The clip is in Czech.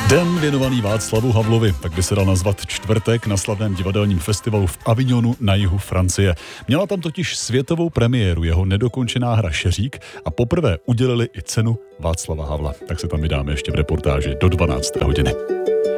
Den věnovaný Václavu Havlovi, tak by se dal nazvat čtvrtek na slavném divadelním festivalu v Avignonu na jihu Francie. Měla tam totiž světovou premiéru jeho nedokončená hra Šeřík a poprvé udělili i cenu Václava Havla. Tak se tam vydáme ještě v reportáži do 12. hodiny.